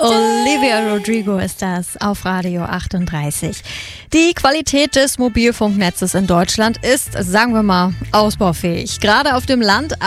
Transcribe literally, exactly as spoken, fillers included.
Olivia Rodrigo ist das auf Radio achtunddreißig. Die Qualität des Mobilfunknetzes in Deutschland ist, sagen wir mal, ausbaufähig. Gerade auf dem Land.